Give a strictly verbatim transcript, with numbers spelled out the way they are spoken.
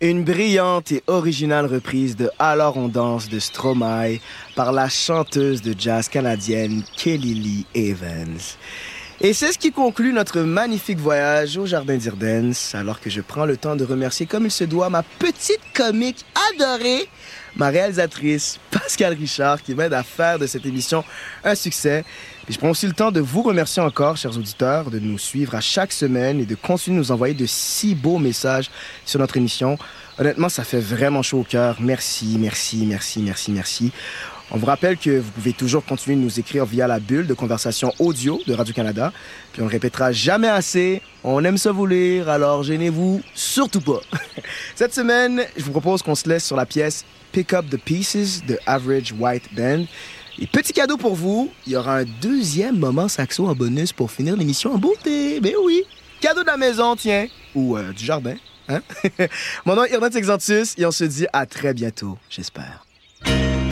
Une brillante et originale reprise de Alors on danse de Stromae par la chanteuse de jazz canadienne Kelly Lee Evans. Et c'est ce qui conclut notre magnifique voyage au Jardin d'Irden's, alors que je prends le temps de remercier comme il se doit ma petite comique adorée, ma réalisatrice Pascal Richard, qui m'aide à faire de cette émission un succès. Et je prends aussi le temps de vous remercier encore, chers auditeurs, de nous suivre à chaque semaine et de continuer de nous envoyer de si beaux messages sur notre émission. Honnêtement, ça fait vraiment chaud au cœur. Merci, merci, merci, merci, merci. On vous rappelle que vous pouvez toujours continuer de nous écrire via la bulle de conversation audio de Radio-Canada. Puis on ne le répétera jamais assez. On aime ça vous lire, alors gênez-vous surtout pas. Cette semaine, je vous propose qu'on se laisse sur la pièce Pick Up the Pieces de Average White Band. Et petit cadeau pour vous, il y aura un deuxième moment saxo en bonus pour finir l'émission en beauté. Ben oui, cadeau de la maison, tiens, ou euh, du jardin. Hein? Mon nom est Irden Texantus et on se dit à très bientôt, j'espère.